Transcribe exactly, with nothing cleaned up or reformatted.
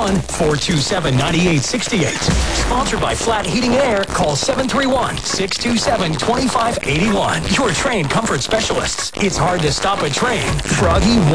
one, four two seven, nine eight six eight. Sponsored by Flat Heating and Air. Call seven three one, six two seven, two five eight one. Your train comfort specialists. It's hard to stop a train. Froggy